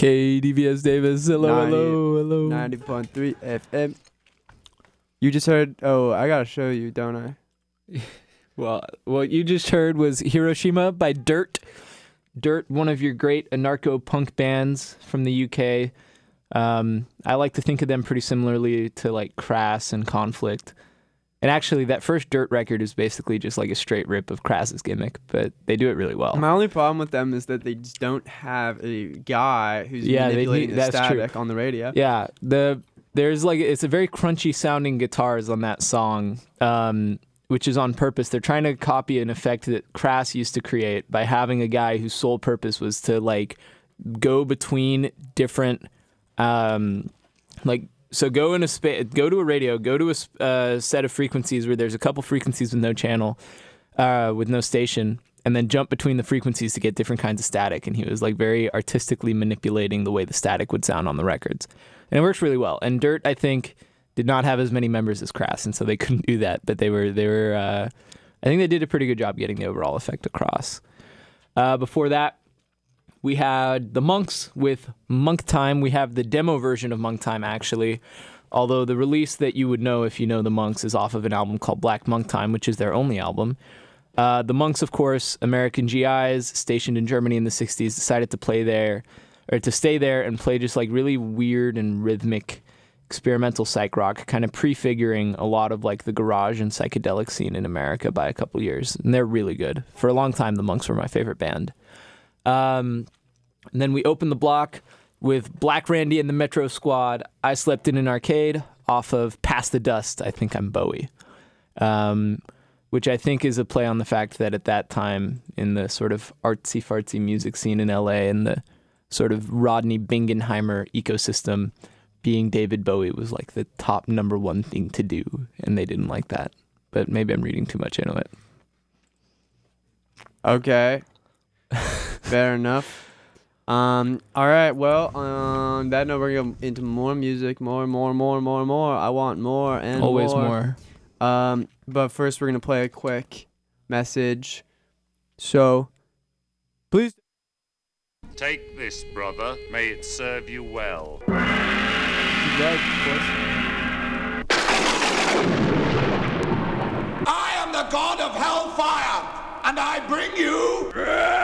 KDVS Davis. Hello, 90 hello, hello. 90.3 FM. You just heard. Oh, I gotta show you, don't I? Well, what you just heard was Hiroshima by Dirt. Dirt, one of your great anarcho-punk bands from the UK. I like to think of them pretty similarly to like Crass and Conflict. And actually, that first Dirt record is basically just like a straight rip of Crass's gimmick, but they do it really well. My only problem with them is that they just don't have a guy who's manipulating the static on the radio. Yeah, there's like it's a very crunchy sounding guitars on that song, which is on purpose. They're trying to copy an effect that Crass used to create by having a guy whose sole purpose was to like go between different So go to a radio, go to a set of frequencies where there's a couple frequencies with no channel, with no station, and then jump between the frequencies to get different kinds of static. And he was like very artistically manipulating the way the static would sound on the records. And it works really well. And Dirt, I think, did not have as many members as Crass, and so they couldn't do that. But they were I think they did a pretty good job getting the overall effect across. Before that, we had the Monks with Monk Time. We have the demo version of Monk Time, actually. Although the release that you would know if you know the Monks is off of an album called Black Monk Time, which is their only album. The Monks, of course, American GIs, stationed in Germany in the 60s, decided to stay there and play just like really weird and rhythmic experimental psych rock, kind of prefiguring a lot of like the garage and psychedelic scene in America by a couple years. And they're really good. For a long time, the Monks were my favorite band. And then we opened the block with Black Randy and the Metro Squad. I Slept in an Arcade off of Past the Dust, I Think I'm Bowie, which I think is a play on the fact that at that time in the sort of artsy-fartsy music scene in LA and the sort of Rodney Bingenheimer ecosystem, being David Bowie was like the top number one thing to do, and they didn't like that. But maybe I'm reading too much into it. Okay. Fair enough. All right. Well, on that note, we're going to go into more music. More. I want more and always more. But first, we're going to play a quick message. So, please. Take this, brother. May it serve you well. I am the god of hellfire, and I bring you...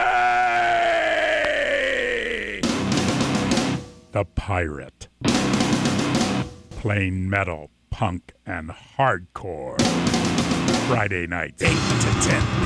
The Pirate. Plain metal, punk, and hardcore. Friday nights, 8 to 10